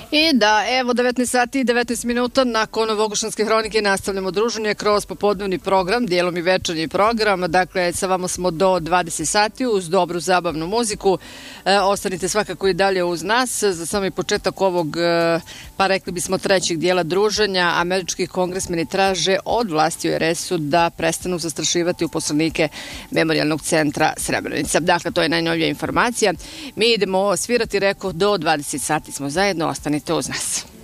I da, evo 19 sati i 19 minuta nakon Vogošćanske hronike nastavljamo druženje kroz popodnevni program, dijelom i večernji program. Dakle, sa vama smo do 20 sati uz dobru zabavnu muziku. Ostanite svakako i dalje uz nas. Za sami početak ovog, pa rekli bismo, trećeg dijela druženja, američki kongresmeni traže od vlasti u RS-u da prestanu zastrašivati uposlenike Memorijalnog centra Srebrenica. Dakle, to je najnovija informacija. Mi idemo svirati, rekao, do 20 sati smo zajedno, ostanite uz nas.